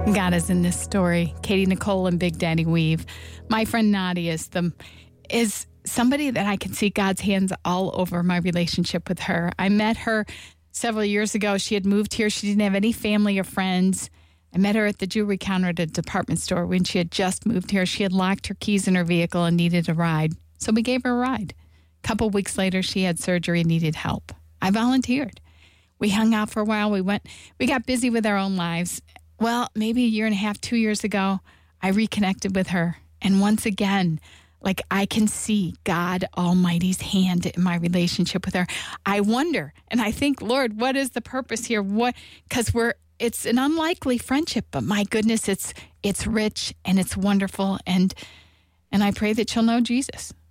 God is in this story. Katie Nicole and Big Daddy Weave. My friend Nadia is somebody that I can see God's hands all over my relationship with her. I met her several years ago. She had moved here. She didn't have any family or friends. I met her at the jewelry counter at a department store when she had just moved here. She had locked her keys in her vehicle and needed a ride. So we gave her a ride. A couple weeks later, she had surgery and needed help. I volunteered. We hung out for a while. We got busy with our own lives. Well, maybe a year and a half, 2 years ago, I reconnected with her. And once again, like I can see God Almighty's hand in my relationship with her. I wonder, and I think, Lord, what is the purpose here? Because it's an unlikely friendship, but my goodness, it's rich and it's wonderful. And I pray that she'll know Jesus.